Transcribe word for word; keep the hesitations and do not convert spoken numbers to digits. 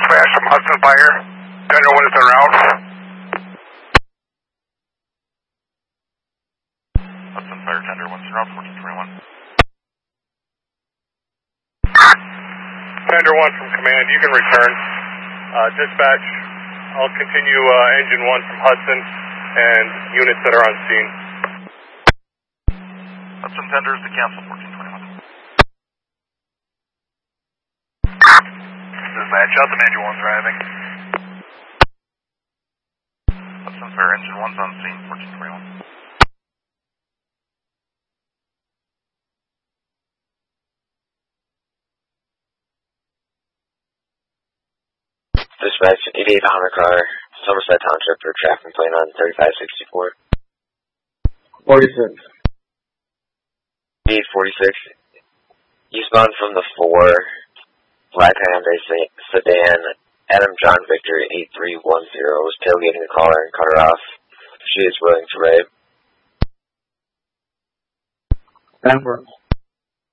dispatch from Hudson Fire. Tender one is en route. Hudson Fire Tender one's en route, fourteen twenty-one. Tender one from command, you can return. Uh, dispatch, I'll continue uh, engine one from Hudson and units that are on scene. Hudson Tender is to cancel, fourteen twenty-one. Dispatch, out the manual one's arriving. Hudson Fire engine one's on scene, fourteen twenty-one. Dispatch, eighty-eight Honda car, Somerset Township for traffic complaint on thirty-five sixty-four. forty-six. eight forty-six, eastbound from the four, black Hyundai sedan, Adam John Victor eight three one zero was tailgating the caller and cut her off. She is willing to ride. That works.